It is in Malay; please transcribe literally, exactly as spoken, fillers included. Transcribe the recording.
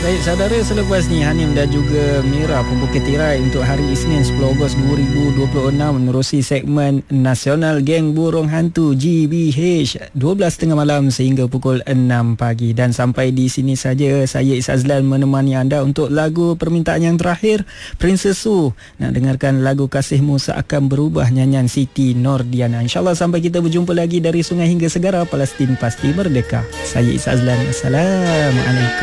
Baik, saudara, selepas ni Hanim dan juga Mira pembuka tirai untuk hari Isnin sepuluh Ogos dua ribu dua puluh enam menerusi segmen Nasional Geng Burung Hantu G B H dua belas tiga puluh malam sehingga pukul enam pagi. Dan sampai di sini saja saya Izazlan menemani anda untuk lagu permintaan yang terakhir, Princess Su. Nak dengarkan lagu Kasihmu Seakan Berubah, nyanyian Siti Nordiana. InsyaAllah sampai kita berjumpa lagi dari sungai hingga segara, Palestin pasti merdeka. Saya Izazlan. Assalamualaikum.